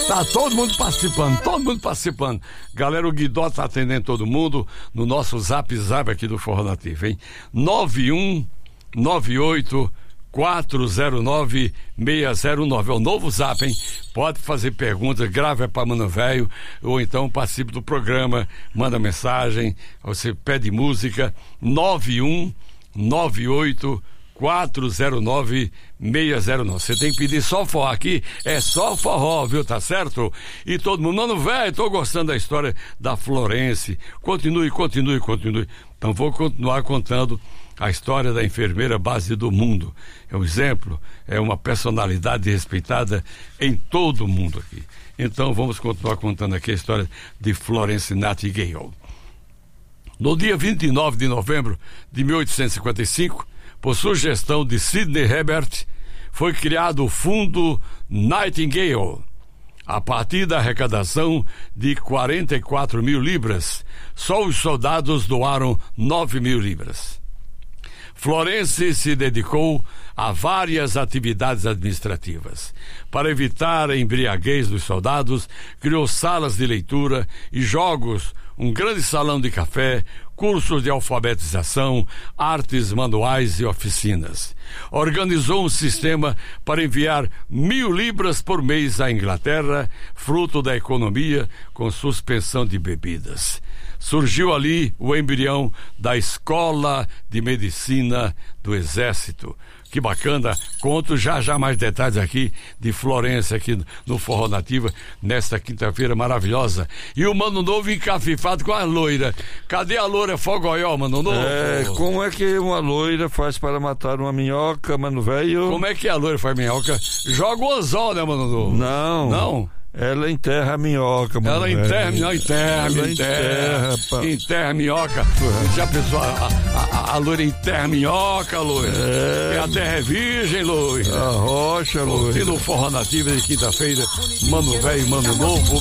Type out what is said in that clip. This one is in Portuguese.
Tá todo mundo participando. Galera, o Guidó tá atendendo todo mundo no nosso zap aqui do Forró Nativo, hein? 9198-409-609. É o novo zap, hein? Pode fazer perguntas, grave pra Mano Velho, ou então participe do programa, manda mensagem, você pede música, 9198-409-609. Você tem que pedir só forró aqui, é só forró, viu? Tá certo? E todo mundo, Mano Velho, tô gostando da história da Florence. Continue. Então vou continuar contando a história da enfermeira base do mundo. É um exemplo, é uma personalidade respeitada em todo o mundo aqui. Então vamos continuar contando aqui a história de Florence Nightingale. No dia 29 de novembro de 1855, por sugestão de Sidney Herbert, foi criado o Fundo Nightingale. A partir da arrecadação de 44 mil libras, só os soldados doaram 9 mil libras. Florence se dedicou a várias atividades administrativas. Para evitar a embriaguez dos soldados, criou salas de leitura e jogos, um grande salão de café, cursos de alfabetização, artes manuais e oficinas. Organizou um sistema para enviar 1.000 libras por mês à Inglaterra, fruto da economia, com suspensão de bebidas. Surgiu ali o embrião da Escola de Medicina do Exército. Que bacana, conto já mais detalhes aqui de Florence aqui no Forró Nativa, nesta quinta-feira maravilhosa. E o Mano Novo encafifado com a loira. Cadê a loira fogoió, Mano Novo? Como é que uma loira faz para matar uma minhoca, Mano Velho? Como é que a loira faz minhoca? Joga o anzol, né, Mano Novo? Não? Ela enterra a minhoca, mano. Ela enterra a minhoca. Já pensou, a loira enterra a minhoca, loira? E a terra é virgem, loira. A rocha, loira. E no Forró Nativo de quinta-feira, Mano Velho, Mano Novo,